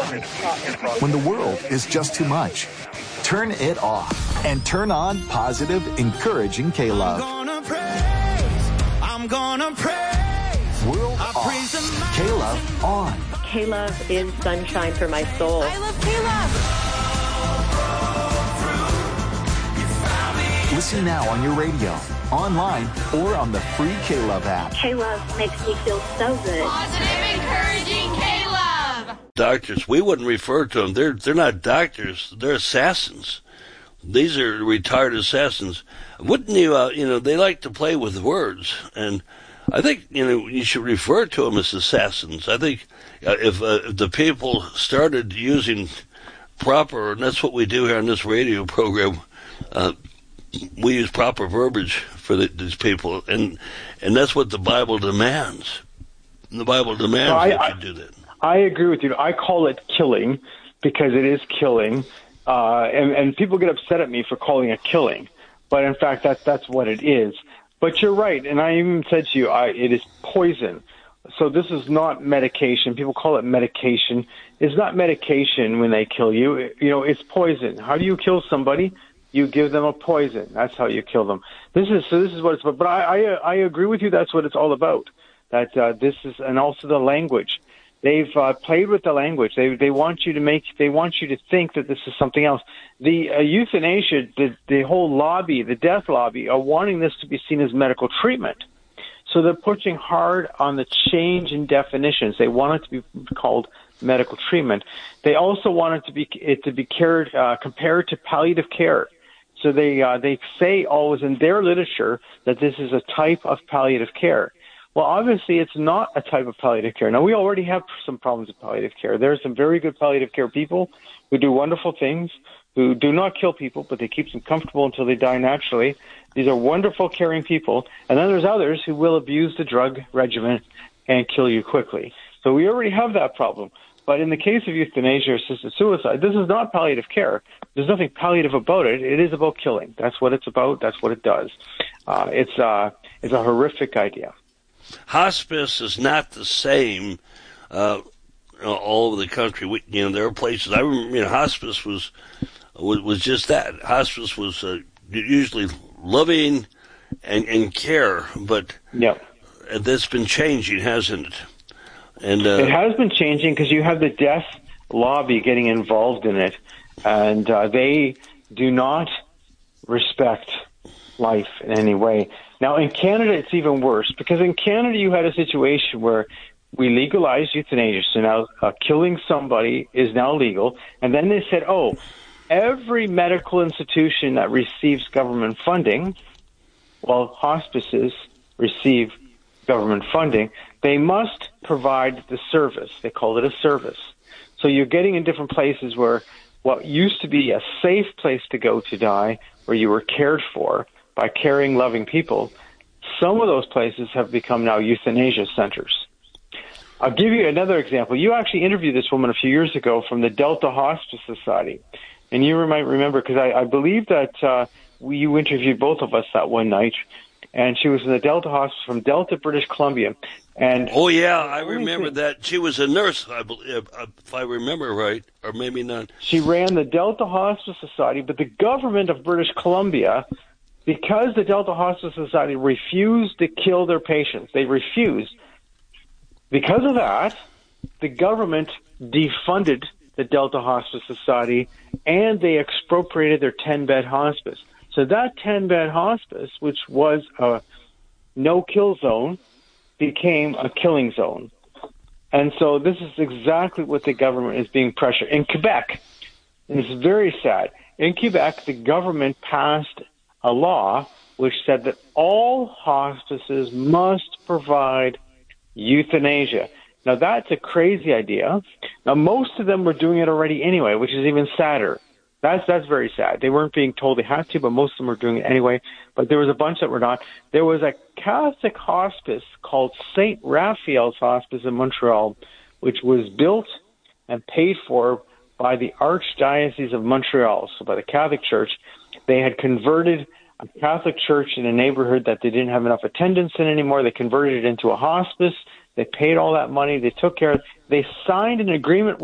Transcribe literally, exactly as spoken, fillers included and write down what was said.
When the world is just too much, turn it off and turn on positive, encouraging K-Love. I'm gonna praise, I'm gonna praise. World I off, K-Love on. K-Love is sunshine for my soul. I love K-Love. Listen now on your radio, online, or on the free K-Love app. K-Love makes me feel so good. Positive, encouraging K-Love. Doctors, we wouldn't refer to them. They're they're not doctors. They're assassins. These are retired assassins. Wouldn't you? Uh, you know, they like to play with words, and I think you know you should refer to them as assassins. I think uh, if, uh, if the people started using proper, and that's what we do here on this radio program. Uh, we use proper verbiage for the, these people, and and that's what the Bible demands. The Bible demands I, that I, you do that. I agree with you. I call it killing because it is killing, uh, and, and people get upset at me for calling it killing, but in fact, that's that's what it is. But you're right, and I even said to you, I, it is poison. So this is not medication. People call it medication. It's not medication when they kill you. You know, it's poison. How do you kill somebody? You give them a poison. That's how you kill them. This is so. This is what it's about. But I, I, I agree with you. That's what it's all about. That uh, this is, and also the language. They've uh, played with the language. They they want you to make. They want you to think that this is something else. The uh, euthanasia, the the whole lobby, the death lobby, are wanting this to be seen as medical treatment. So they're pushing hard on the change in definitions. They want it to be called medical treatment. They also want it to be it to be cared, uh, compared to palliative care. So they uh, they say always in their literature that this is a type of palliative care. Well, obviously, it's not a type of palliative care. Now, we already have some problems with palliative care. There are some very good palliative care people who do wonderful things, who do not kill people, but they keep them comfortable until they die naturally. These are wonderful, caring people. And then there's others who will abuse the drug regimen and kill you quickly. So we already have that problem. But in the case of euthanasia or assisted suicide, this is not palliative care. There's nothing palliative about it. It is about killing. That's what it's about. That's what it does. Uh, it's, uh, it's a horrific idea. Hospice is not the same uh, all over the country. We, you know, there are places. I remember, you know, hospice was was, was just that. Hospice was uh, usually loving and, and care, but yep. that's been changing, hasn't it? And uh, it has been changing because you have the death lobby getting involved in it, and uh, they do not respect life in any way. Now, in Canada, it's even worse, because in Canada, you had a situation where we legalized euthanasia, so now uh, killing somebody is now legal, and then they said, oh, every medical institution that receives government funding, well, hospices receive government funding, they must provide the service. They call it a service. So you're getting in different places where what used to be a safe place to go to die, where you were cared for by caring, loving people, some of those places have become now euthanasia centers. I'll give you another example. You actually interviewed this woman a few years ago from the Delta Hospice Society. And you might remember, because I, I believe that uh, we, you interviewed both of us that one night. And she was in the Delta Hospice from Delta, British Columbia. And oh, yeah, I remember that. She was a nurse, I believe, if I remember right, or maybe not. She ran the Delta Hospice Society, but the government of British Columbia, because the Delta Hospice Society refused to kill their patients, they refused. Because of that, the government defunded the Delta Hospice Society, and they expropriated their ten-bed hospice. So that ten-bed hospice, which was a no-kill zone, became a killing zone. And so this is exactly what the government is being pressured. In Quebec, and it's very sad, in Quebec, the government passed a law which said that all hospices must provide euthanasia. Now, that's a crazy idea. Now, most of them were doing it already anyway, which is even sadder. That's that's very sad. They weren't being told they had to, but most of them were doing it anyway. But there was a bunch that were not. There was a Catholic hospice called Saint Raphael's Hospice in Montreal, which was built and paid for by the Archdiocese of Montreal, so by the Catholic Church. They had converted a Catholic church in a neighborhood that they didn't have enough attendance in anymore. They converted it into a hospice. They paid all that money. They took care of it. They signed an agreement